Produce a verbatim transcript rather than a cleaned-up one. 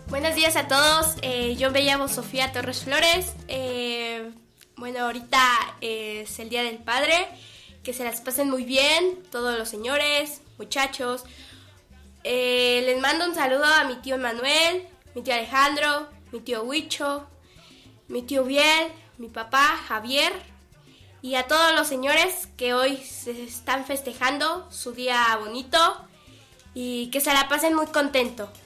Buenos días a todos, eh, yo me llamo Sofía Torres Flores. Eh, bueno, ahorita es el Día del Padre, que se las pasen muy bien todos los señores, muchachos. Eh, les mando un saludo a mi tío Manuel, mi tío Alejandro, mi tío Huicho, mi tío Biel, mi papá Javier y a todos los señores que hoy se están festejando su día bonito y que se la pasen muy contento.